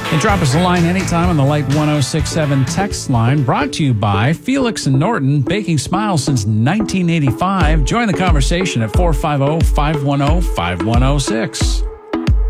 And drop us a line anytime on the Light 1067 text line, brought to you by Felix and Norton, baking smiles since 1985. Join the conversation at 450-510-5106.